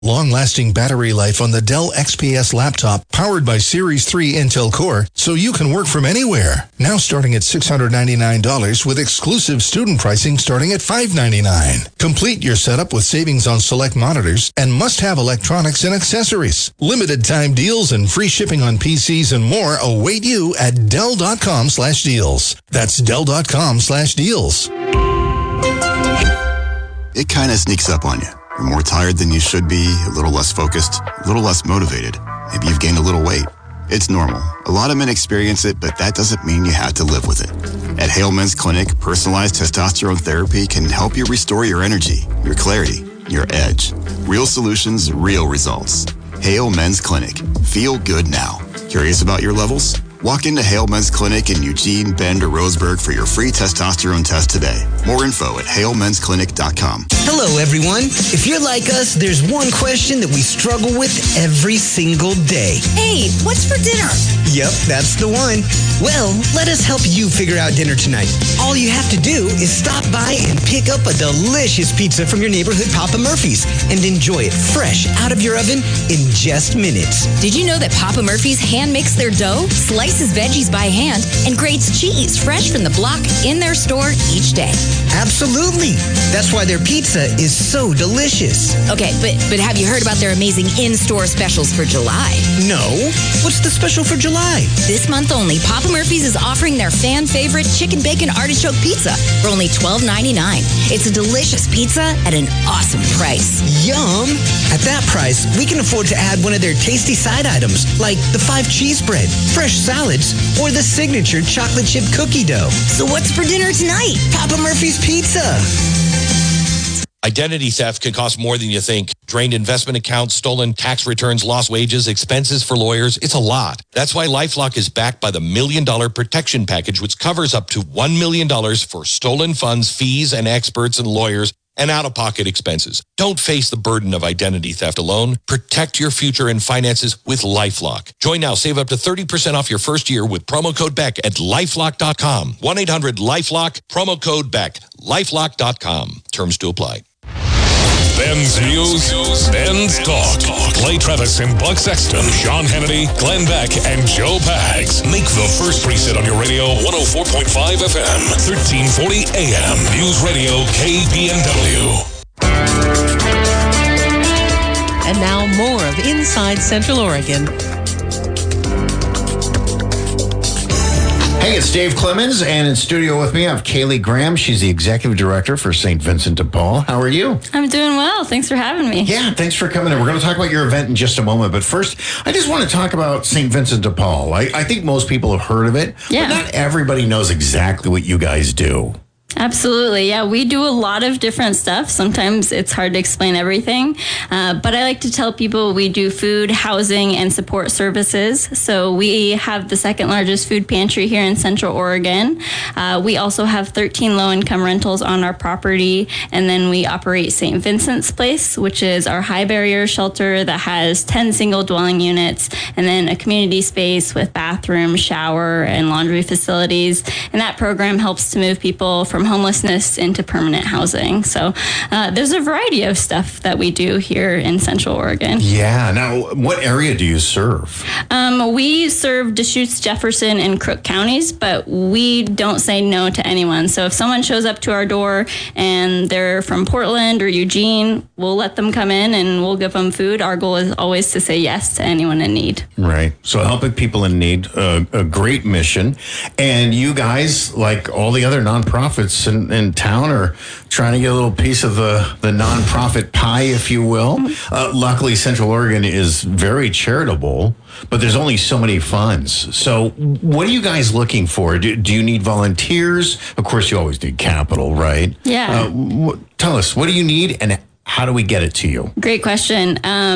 Long-lasting battery life on the Dell XPS laptop powered by Series 3 Intel Core, so you can work from anywhere. Now starting at $699 with exclusive student pricing starting at $599. Complete your setup with savings on select monitors and must-have electronics and accessories. Limited time deals and free shipping on PCs and more await you at Dell.com/deals. That's Dell.com/deals. It kind of sneaks up on you. You're more tired than you should be, a little less focused, a little less motivated. Maybe you've gained a little weight. It's normal. A lot of men experience it, but that doesn't mean you have to live with it. At Hale Men's Clinic, personalized testosterone therapy can help you restore your energy, your clarity, your edge. Real solutions, real results. Hale Men's Clinic. Feel good now. Curious about your levels? Walk into Hale Men's Clinic in Eugene, Bend, or Roseburg for your free testosterone test today. More info at halemensclinic.com. Hello, everyone. If you're like us, there's one question that we struggle with every single day. Hey, what's for dinner? Yep, that's the one. Well, let us help you figure out dinner tonight. All you have to do is stop by and pick up a delicious pizza from your neighborhood Papa Murphy's and enjoy it fresh out of your oven in just minutes. Did you know that Papa Murphy's hand makes their dough, slices veggies by hand, and grates cheese fresh from the block in their store each day? Absolutely. That's why their pizza is so delicious. Okay, but have you heard about their amazing in-store specials for July? No. What's the special for July? This month only, Papa Murphy's is offering their fan favorite chicken bacon artichoke pizza for only $12.99. It's a delicious pizza at an awesome price. Yum! At that price, we can afford to add one of their tasty side items, like the 5 cheese bread, fresh salads, or the signature chocolate chip cookie dough. So what's for dinner tonight? Papa Murphy's Pizza. Identity theft can cost more than you think. Drained investment accounts, stolen tax returns, lost wages, expenses for lawyers. It's a lot. That's why LifeLock is backed by the $1 Million Protection Package, which covers up to $1 million for stolen funds, fees, and experts and lawyers, and out-of-pocket expenses. Don't face the burden of identity theft alone. Protect your future and finances with LifeLock. Join now. Save up to 30% off your first year with promo code BECK at LifeLock.com. 1-800-LifeLock, promo code BECK, LifeLock.com. Terms to apply. Ben's News, Ben's Talk. Clay Travis and Buck Sexton, Sean Hannity, Glenn Beck, and Joe Pags. Make the first preset on your radio 104.5 FM, 1340 AM. News Radio KBNW. And now more of Inside Central Oregon. Hey, it's Dave Clemens, and in studio with me I have Kaylee Graham. She's the executive director for St. Vincent de Paul. How are you? I'm doing well. Thanks for having me. Yeah, thanks for coming in. We're going to talk about your event in just a moment, but first, I just want to talk about St. Vincent de Paul. I think most people have heard of it, but not everybody knows exactly what you guys do. Absolutely. Yeah, we do a lot of different stuff. Sometimes it's hard to explain everything, but I like to tell people we do food, housing, and support services. So we have the second largest food pantry here in Central Oregon. We also have 13 low-income rentals on our property, and then we operate St. Vincent's Place, which is our high barrier shelter that has 10 single dwelling units, and then a community space with bathroom, shower, and laundry facilities. And that program helps to move people from homelessness into permanent housing. So there's a variety of stuff that we do here in Central Oregon. Yeah. Now, what area do you serve? We serve Deschutes, Jefferson, and Crook counties, but we don't say no to anyone. So if someone shows up to our door and they're from Portland or Eugene, we'll let them come in and we'll give them food. Our goal is always to say yes to anyone in need. Right. So helping people in need, a great mission. And you guys, like all the other nonprofits in town, are trying to get a little piece of the nonprofit pie, if you will. Luckily, Central Oregon is very charitable, but there's only so many funds. So what are you guys looking for? Do you need volunteers? Of course, you always need capital, right? Yeah. Tell us, what do you need and how do we get it to you? Great question.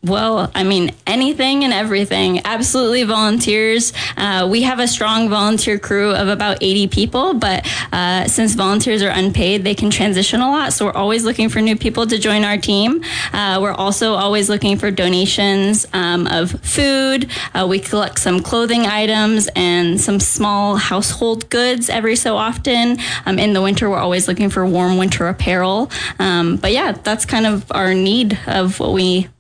Well, I mean, anything and everything. Absolutely volunteers. We have a strong volunteer crew of about 80 people, but since volunteers are unpaid, they can transition a lot. So we're always looking for new people to join our team. We're also always looking for donations of food. We collect some clothing items and some small household goods every so often. In the winter, we're always looking for warm winter apparel. But yeah, that's kind of our need of what we